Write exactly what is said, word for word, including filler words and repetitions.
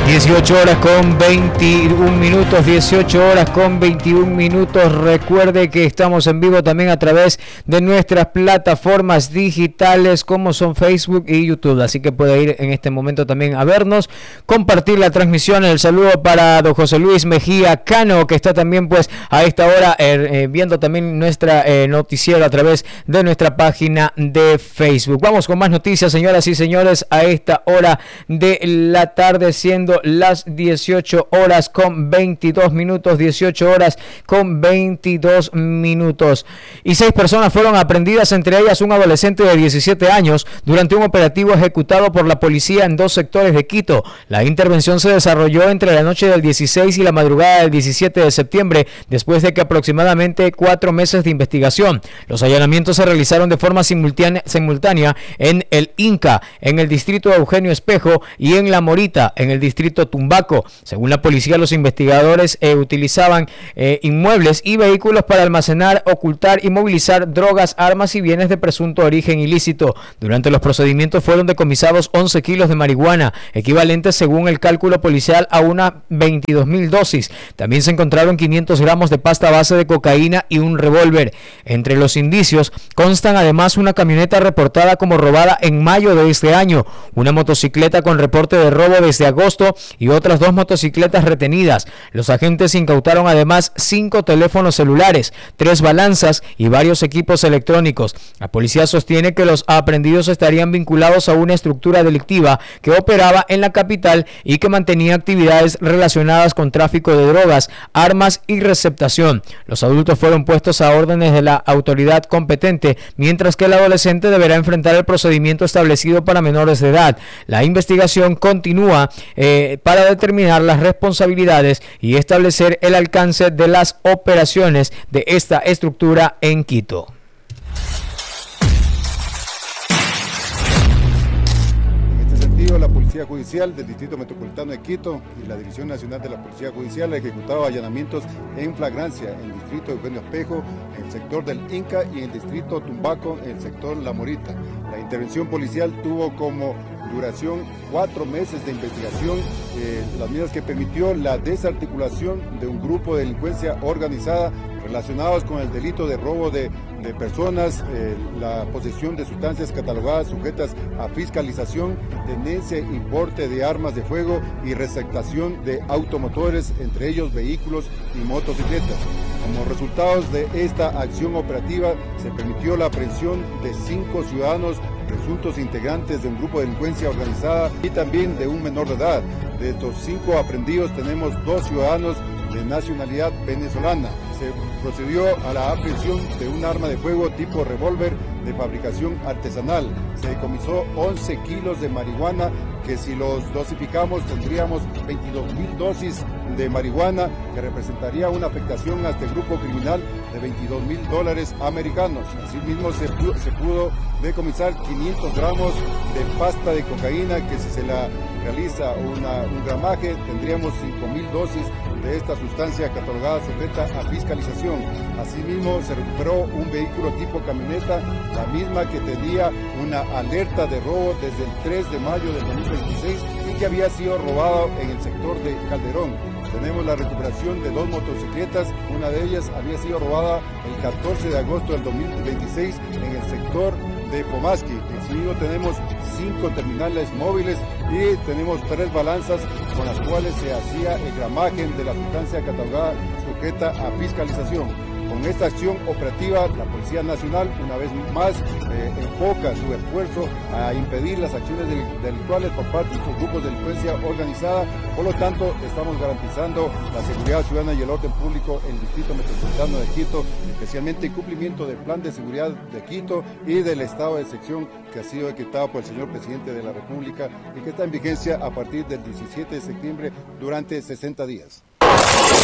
dieciocho horas con veintiún minutos, dieciocho horas con veintiún minutos. Recuerde que estamos en vivo también a través de nuestras plataformas digitales como son Facebook y YouTube, así que puede ir en este momento también a vernos, compartir la transmisión. El saludo para don José Luis Mejía Cano, que está también pues a esta hora eh, eh, viendo también nuestra eh, noticiero a través de nuestra página de Facebook. Vamos con más noticias, señoras y señores, a esta hora de la tarde, siendo las dieciocho horas con veintidós minutos, dieciocho horas con veintidós minutos. Y seis personas fueron aprehendidas, entre ellas un adolescente de diecisiete años, durante un operativo ejecutado por la policía en dos sectores de Quito. La intervención se desarrolló entre la noche del dieciséis y la madrugada del diecisiete de septiembre, después de que aproximadamente cuatro meses de investigación. Los allanamientos se realizaron de forma simultánea, simultánea en el Inca, en el distrito de Eugenio Espejo, y en La Morita, en el distrito Tumbaco. Según la policía, los investigadores eh, utilizaban eh, inmuebles y vehículos para almacenar, ocultar y movilizar drogas, armas y bienes de presunto origen ilícito. Durante los procedimientos fueron decomisados once kilos de marihuana, equivalentes según el cálculo policial a unas veintidós mil dosis. También se encontraron quinientos gramos de pasta base de cocaína y un revólver. Entre los indicios constan además una camioneta reportada como robada en mayo de este año, una motocicleta con reporte de robo desde agosto y otras dos motocicletas retenidas. Los agentes incautaron además cinco teléfonos celulares, tres balanzas y varios equipos electrónicos. La policía sostiene que los aprehendidos estarían vinculados a una estructura delictiva que operaba en la capital y que mantenía actividades relacionadas con tráfico de drogas, armas y receptación. Los adultos fueron puestos a órdenes de la autoridad competente, mientras que el adolescente deberá enfrentar el procedimiento establecido para menores de edad. La investigación continúa eh, para determinar las responsabilidades y establecer el alcance de las operaciones de esta estructura en Quito. En este sentido, la Policía Judicial del Distrito Metropolitano de Quito y la División Nacional de la Policía Judicial ha ejecutado allanamientos en flagrancia en el distrito de Eugenio Espejo, en el sector del Inca, y en el distrito Tumbaco, en el sector La Morita. La intervención policial tuvo como duración cuatro meses de investigación, eh, las mismas que permitió la desarticulación de un grupo de delincuencia organizada relacionados con el delito de robo de, de personas, eh, la posesión de sustancias catalogadas sujetas a fiscalización, tenencia e importe de armas de fuego y receptación de automotores, entre ellos vehículos y motocicletas. Como resultados de esta acción operativa, se permitió la aprehensión de cinco ciudadanos presuntos integrantes de un grupo de delincuencia organizada y también de un menor de edad. De estos cinco aprehendidos tenemos dos ciudadanos de nacionalidad venezolana. Se procedió a la aprehensión de un arma de fuego tipo revólver de fabricación artesanal. Se decomisó once kilos de marihuana, que si los dosificamos tendríamos veintidós mil dosis de marihuana, que representaría una afectación a este grupo criminal de veintidós mil dólares americanos. Asimismo se pudo, se pudo decomisar quinientos gramos de pasta de cocaína, que si se la realiza una, un gramaje tendríamos cinco mil dosis de esta sustancia catalogada sujeta a fiscalización. Asimismo se recuperó un vehículo tipo camioneta, la misma que tenía una alerta de robo desde el tres de mayo del dos mil veintiséis y que había sido robado en el sector de Calderón. Tenemos la recuperación de dos motocicletas, una de ellas había sido robada el catorce de agosto del dos mil veintiséis en el sector de Pomasqui. Asimismo tenemos cinco terminales móviles y tenemos tres balanzas con las cuales se hacía el gramaje de la sustancia catalogada sujeta a fiscalización. Con esta acción operativa, la Policía Nacional, una vez más, eh, enfoca su esfuerzo a impedir las acciones delictuales por parte de estos grupos de delincuencia organizada. Por lo tanto, estamos garantizando la seguridad ciudadana y el orden público en el Distrito Metropolitano de Quito, especialmente en cumplimiento del Plan de Seguridad de Quito y del estado de excepción que ha sido decretado por el señor Presidente de la República y que está en vigencia a partir del diecisiete de septiembre durante sesenta días.